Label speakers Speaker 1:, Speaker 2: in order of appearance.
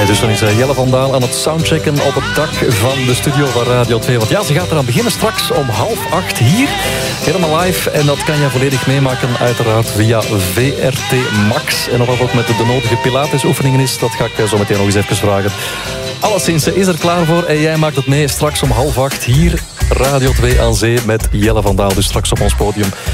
Speaker 1: Dus dan is Jelle van Daal aan het soundchecken op het dak van de studio van Radio 2. Want ja, ze gaat eraan beginnen straks om 7:30 hier. Helemaal live. En dat kan je volledig meemaken uiteraard via VRT Max. En of dat ook met de nodige Pilates-oefeningen is, dat ga ik zo meteen nog eens even vragen. Alleszins, ze is er klaar voor en jij maakt het mee straks om 7:30 hier. Radio 2 aan Zee met Jelle van Daal. Dus straks op ons podium.